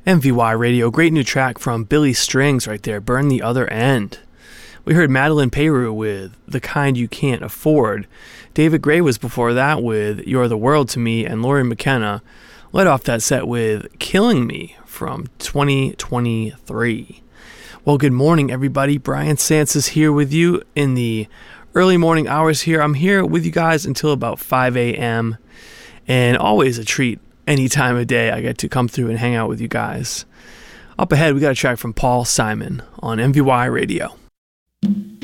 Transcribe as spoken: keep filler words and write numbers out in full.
M V Y Radio, great new track from Billy Strings right there, Burn the Other End. We heard Madeline Peyroux with The Kind You Can't Afford. David Gray was before that with You're the World to Me, and Laurie McKenna led off that set with Killing Me from twenty twenty-three. Well, good morning, everybody. Brian Sands is here with you in the early morning hours here. I'm here with you guys until about five a.m., and always a treat any time of day I get to come through and hang out with you guys. Up ahead, we got a track from Paul Simon on M V Y Radio.